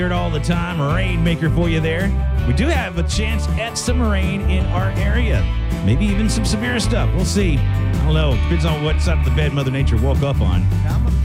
all the time. Rainmaker for you there. We do have a chance at some rain in our area. Maybe even some severe stuff. We'll see. I don't know. Depends on what side of the bed Mother Nature woke up on.